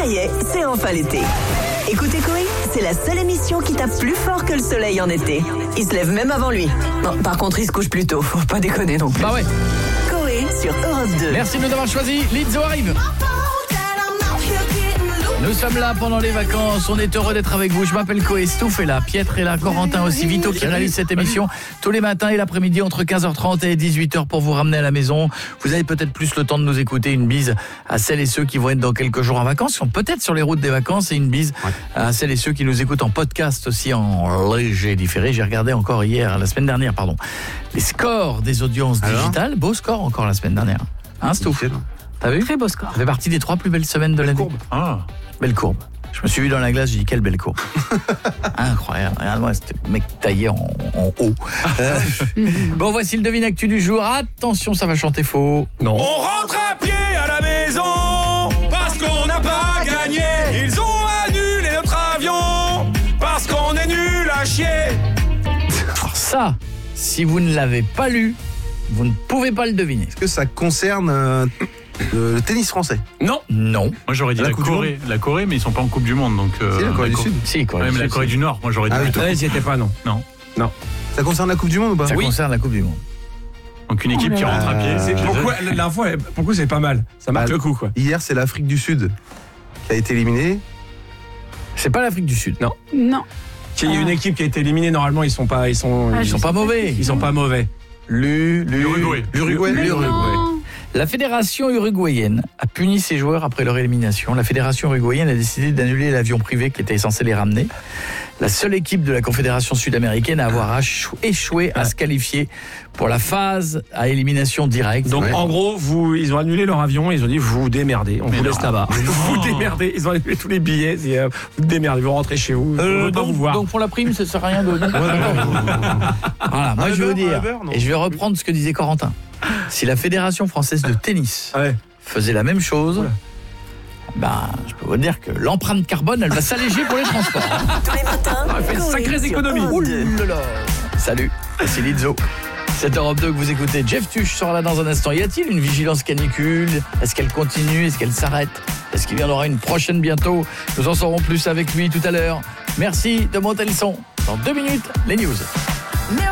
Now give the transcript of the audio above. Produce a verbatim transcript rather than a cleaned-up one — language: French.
Ça y est, c'est enfin l'été. Écoutez Coé, c'est la seule émission qui tape plus fort que le soleil en été. Il se lève même avant lui. Bon, par contre, il se couche plus tôt, faut pas déconner non plus. Bah ouais. Coé sur Europe deux. Merci de nous avoir choisi. Lizzo arrive. Nous sommes là pendant les vacances, on est heureux d'être avec vous. Je m'appelle Coé, Stouff est là, Pietre est là, Corentin aussi, Vito qui réalise cette émission tous les matins et l'après-midi entre quinze heures trente et dix-huit heures pour vous ramener à la maison. Vous avez peut-être plus le temps de nous écouter. Une bise à celles et ceux qui vont être dans quelques jours en vacances, qui sont peut-être sur les routes des vacances, et une bise ouais. à celles et ceux qui nous écoutent en podcast aussi, en léger différé. J'ai regardé encore hier, la semaine dernière, pardon, les scores des audiences Alors digitales. Beau score encore la semaine dernière. Hein, Stouff ? T'as vu ? Très beau score. Ça fait partie des trois plus belles semaines de l'année. Courbe. Ah, belle courbe. Je me suis vu dans la glace, j'ai dit quelle belle courbe. Incroyable. Regarde-moi, c'était le mec taillé en, en haut. Euh, bon, voici le devine actu du jour. Attention, ça va chanter faux. Non. On rentre à pied à la maison parce qu'on n'a pas gagné. Ils ont annulé notre avion parce qu'on est nul à chier. Alors ça, si vous ne l'avez pas lu, vous ne pouvez pas le deviner. Est-ce que ça concerne euh, le tennis français ? Non. Non. Moi j'aurais dit la, la, la Corée, la Corée, mais ils sont pas en Coupe du Monde, donc. Euh, c'est la Corée la du Sud. Si, Corée Même du la Sud, Corée si. du Nord. Moi j'aurais dit. Ah, plutôt. oui, Ils n'y étaient pas, non. Non. Non. Ça concerne la Coupe du Monde ou pas ? Ça Oui. concerne la Coupe du Monde. Donc une équipe Oh qui rentre à pied. Euh, C'est Pourquoi l'info, elle- pourquoi c'est pas mal ? Ça marque Ah, le coup, quoi. Hier, c'est l'Afrique du Sud qui a été éliminée. C'est pas l'Afrique du Sud. Non. Non. Il y a une équipe qui a été éliminée, normalement, ils sont pas, ils sont, Ah, Ils sont pas mauvais. ils sont pas mauvais. Lu, lu, L'Uruguay. L'Uruguay. L'Uruguay. Non. La fédération uruguayenne a puni ses joueurs après leur élimination. La fédération uruguayenne a décidé d'annuler l'avion privé qui était censé les ramener. La seule équipe de la Confédération sud-américaine à avoir échoué à se qualifier pour la phase à élimination directe. Donc, Ouais. en gros, vous, ils ont annulé leur avion, ils ont dit, vous vous démerdez, on Mais vous non. laisse là-bas. Vous vous démerdez, ils ont annulé tous les billets, et, euh, vous vous démerdez, vous rentrez chez vous, on Euh, veut pas donc, vous voir. donc pour la prime, ça sert à rien de... Voilà, moi Un je veux beurre, dire, un beurre, non. et je vais reprendre ce que disait Corentin. Si la Fédération française de tennis Ouais. faisait la même chose, Oula. ben, je peux vous dire que l'empreinte carbone, elle va s'alléger pour les transports. Tous les matins, Ah, elle fait de Coé sacrées sur économies. Europe Ouh deux. là là. Salut, c'est Lizzo. C'est Europe deux que vous écoutez. Jeff Tuch sera là dans un instant. Y a-t-il une vigilance canicule ? Est-ce qu'elle continue ? Est-ce qu'elle s'arrête ? Est-ce qu'il y en aura une prochaine bientôt ? Nous en saurons plus avec lui tout à l'heure. Merci de monter le son. Dans deux minutes, les news.